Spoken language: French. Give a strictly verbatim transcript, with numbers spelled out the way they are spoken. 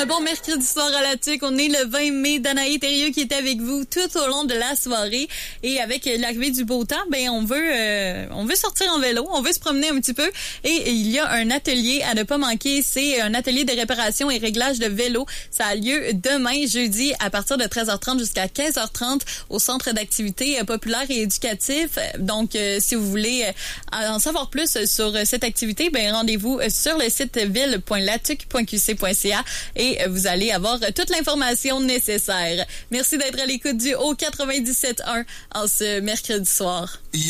un bon mercredi soir à la Tuque. On est le vingt mai. Danae Thériault qui est avec vous tout au long de la soirée. Et avec l'arrivée du beau temps, ben on veut euh, on veut sortir en vélo, on veut se promener un petit peu. Et il y a un atelier à ne pas manquer. C'est un atelier de réparation et réglage de vélo. Ça a lieu demain, jeudi, à partir de treize heures trente jusqu'à quinze heures trente au Centre d'activités populaires et éducatifs. Donc, euh, si vous voulez en savoir plus sur cette activité, ben rendez-vous sur le site ville point latuc point q c point c a et vous allez avoir toute l'information nécessaire. Merci d'être à l'écoute du Haut quatre-vingt-dix-sept un en ce mercredi soir.